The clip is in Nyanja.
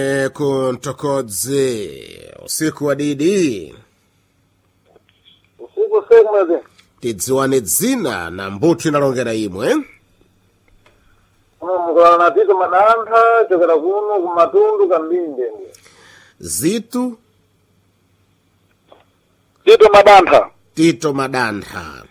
Kuntokodze usiku wa didi. Usiku semwezi. Tidziwane dzina na mbuthi nalongera imwe. Mukula na Tito Madantha chokera kuno kumatundu kambinde. Zitu Tito Madantha. Tito Madantha.